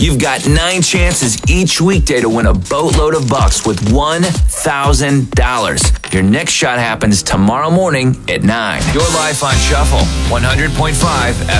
You've got 9 chances each weekday to win a boatload of bucks with $1,000. Your next shot happens tomorrow morning at 9. Your life on Shuffle, 100.5